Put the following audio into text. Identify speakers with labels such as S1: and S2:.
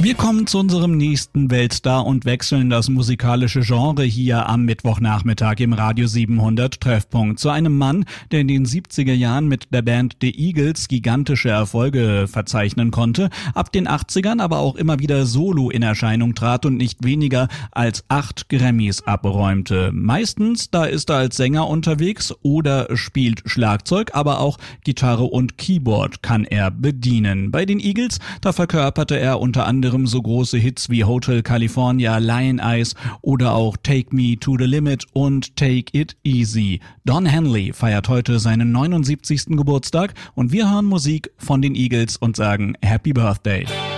S1: Wir kommen zu unserem nächsten Weltstar und wechseln das musikalische Genre hier am Mittwochnachmittag im Radio 700 Treffpunkt zu einem Mann, der in den 70er Jahren mit der Band The Eagles gigantische Erfolge verzeichnen konnte, ab den 80ern aber auch immer wieder solo in Erscheinung trat und nicht weniger als 8 Grammys abräumte. Meistens, da ist er als Sänger unterwegs oder spielt Schlagzeug, aber auch Gitarre und Keyboard kann er bedienen. Bei den Eagles, da verkörperte er unter anderem so große Hits wie Hotel California, Lion Eyes oder auch Take Me to the Limit und Take It Easy. Don Henley feiert heute seinen 79. Geburtstag und wir hören Musik von den Eagles und sagen Happy Birthday.